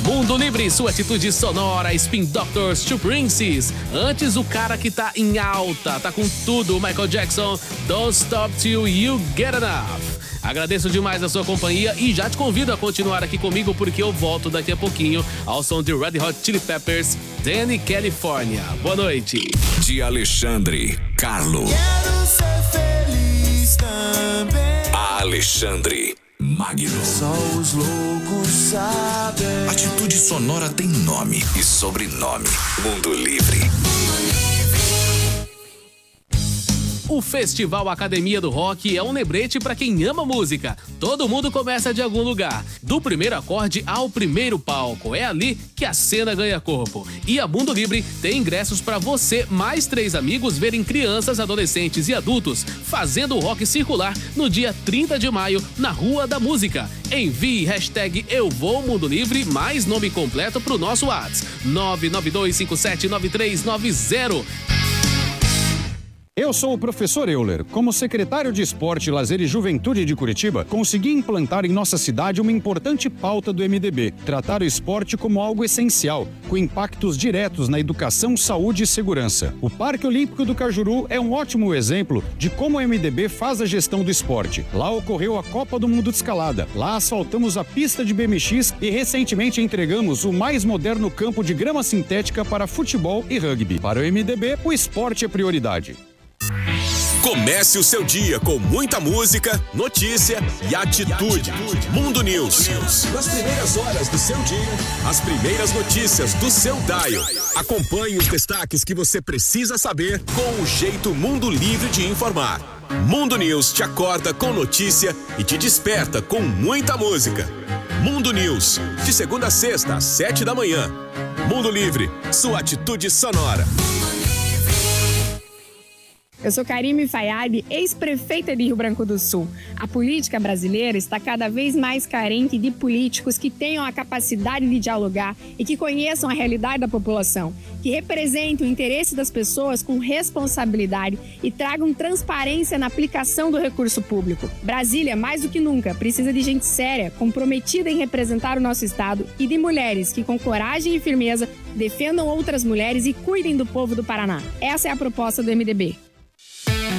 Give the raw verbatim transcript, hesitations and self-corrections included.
Mundo Livre, sua atitude sonora, Spin Doctors, Two Princes. Antes, o cara que tá em alta, tá com tudo, Michael Jackson, Don't Stop Till You Get Enough. Agradeço demais a sua companhia e já te convido a continuar aqui comigo porque eu volto daqui a pouquinho ao som de Red Hot Chili Peppers, Danny California. Boa noite. De Alexandre Carlo. Quero ser feliz também. Alexandre Magno. Só os loucos sabem. Atitude sonora tem nome e sobrenome. Mundo Livre. O Festival Academia do Rock é um lembrete para quem ama música. Todo mundo começa de algum lugar. Do primeiro acorde ao primeiro palco. É ali que a cena ganha corpo. E a Mundo Livre tem ingressos para você mais três amigos verem crianças, adolescentes e adultos fazendo o rock circular no dia trinta de maio na Rua da Música. Envie hashtag Eu Vou Mundo Livre mais nome completo para o nosso WhatsApp nove nove dois cinco sete nove três nove zero. Eu sou o professor Euler. Como secretário de Esporte, Lazer e Juventude de Curitiba, consegui implantar em nossa cidade uma importante pauta do M D B, tratar o esporte como algo essencial, com impactos diretos na educação, saúde e segurança. O Parque Olímpico do Cajuru é um ótimo exemplo de como o M D B faz a gestão do esporte. Lá ocorreu a Copa do Mundo de Escalada, lá asfaltamos a pista de B M X e recentemente entregamos o mais moderno campo de grama sintética para futebol e rugby. Para o M D B, o esporte é prioridade. Comece o seu dia com muita música, notícia e atitude. Mundo News. Nas primeiras horas do seu dia, as primeiras notícias do seu dial. Acompanhe os destaques que você precisa saber com o jeito Mundo Livre de informar. Mundo News te acorda com notícia e te desperta com muita música. Mundo News, de segunda a sexta às sete da manhã. Mundo Livre, sua atitude sonora. Eu sou Karime Fayad, ex-prefeita de Rio Branco do Sul. A política brasileira está cada vez mais carente de políticos que tenham a capacidade de dialogar e que conheçam a realidade da população, que representem o interesse das pessoas com responsabilidade e tragam transparência na aplicação do recurso público. Brasília, mais do que nunca, precisa de gente séria, comprometida em representar o nosso estado e de mulheres que, com coragem e firmeza, defendam outras mulheres e cuidem do povo do Paraná. Essa é a proposta do M D B.